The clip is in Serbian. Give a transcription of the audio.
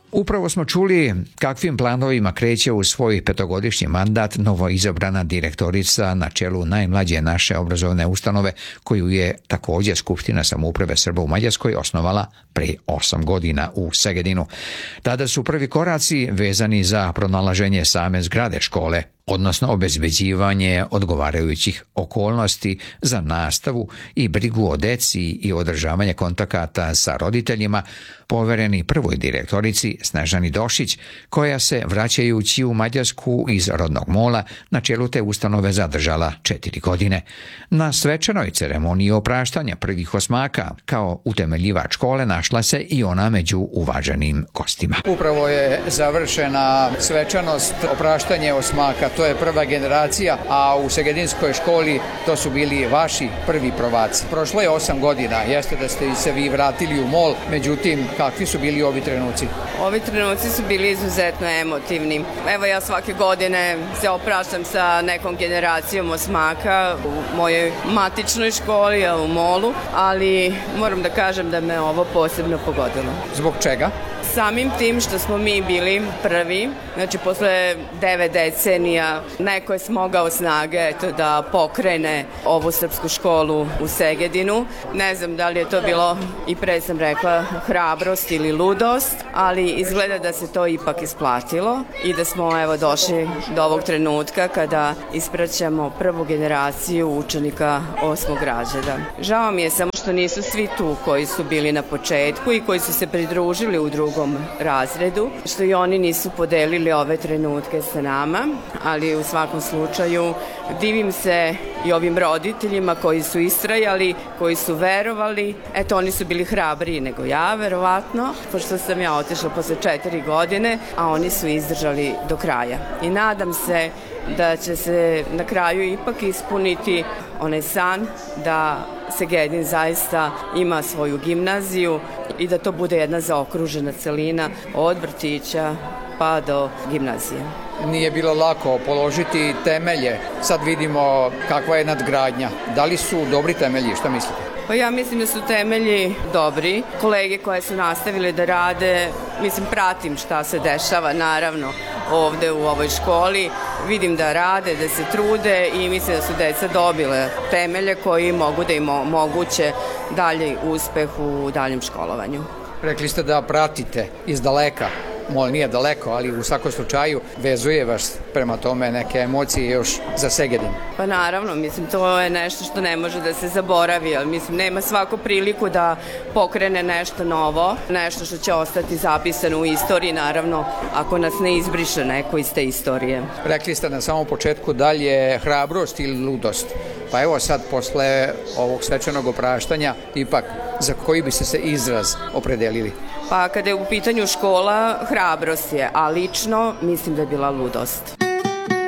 Upravo smo čuli kakvim planovima kreće u svoj petogodišnji mandat novoizabrana direktorica na čelu najmlađe naše obrazovne ustanove, koju je također Skupština samouprave Srba u Mađarskoj osnovala pre 8 godina u Segedinu. Tada su prvi koraci vezani za pronalaženje same zgrade škole, odnosno obezbeđivanje odgovarajućih okolnosti za nastavu i brigu o deci i održavanje kontakata sa roditeljima, povereni prvoj direktorici Snežani Došić, koja se, vraćajući u Mađarsku iz rodnog Mola, na čelu te ustanove zadržala 4 godine. Na svečanoj ceremoniji opraštanja prvih osmaka, kao utemeljivač škole, našla se i ona među uvaženim gostima. Upravo je završena svečanost opraštanje osmaka. To je prva generacija, a u Segedinskoj školi to su bili vaši prvi prvaci. Prošlo je 8 godina, jeste da ste se vi vratili u Mol, međutim, kakvi su bili ovi trenuci? Ovi trenuci su bili izuzetno emotivni. Evo, ja svake godine se opraštam sa nekom generacijom osmaka u mojoj matičnoj školi, u Molu, ali moram da kažem da me ovo posebno pogodilo. Zbog čega? Samim tim što smo mi bili prvi, znači posle 9 decenija, neko je smogao snage da pokrene ovu srpsku školu u Segedinu. Ne znam da li je to bilo, i pre sam rekla, hrabrost ili ludost, ali izgleda da se to ipak isplatilo i da smo evo došli do ovog trenutka kada ispraćamo prvu generaciju učenika 8. razreda. Žao mi je samo što nisu svi tu koji su bili na početku i koji su se pridružili u drugom razredu, što i oni nisu podelili ove trenutke sa nama, ali u svakom slučaju divim se i ovim roditeljima koji su istrajali, koji su verovali. Eto, oni su bili hrabriji nego ja, verovatno, pošto sam ja otišla posle 4 godine, a oni su izdržali do kraja. I nadam se da će se na kraju ipak ispuniti onaj san da Segedin zaista ima svoju gimnaziju i da to bude jedna zaokružena celina od vrtića pa do gimnazije. Nije bilo lako položiti temelje. Sad vidimo kakva je nadgradnja. Da li su dobri temelji? Šta mislite? Pa ja mislim da su temelji dobri. Kolege koje su nastavile da rade, mislim, pratim šta se dešava, naravno, ovde u ovoj školi. Vidim da rade, da se trude i mislim da su deca dobile temelje koji mogu da im omoguće dalji uspeh u daljem školovanju. Rekli ste da pratite iz daleka. Mol nije daleko, ali u svakom slučaju vezuje vas prema tome neke emocije još za Segedin. Pa naravno, mislim, to je nešto što ne može da se zaboravi, ali mislim, nema svako priliku da pokrene nešto novo, nešto što će ostati zapisano u istoriji, naravno, ako nas ne izbriše neko iz te istorije. Rekli ste na samom početku da li je hrabrost ili ludost. Pa evo sad, posle ovog svečanog opraštanja, ipak, za koji bi ste se izraz opredelili? Pa kada je u pitanju škola, hrabrost je, a lično mislim da je bila ludost.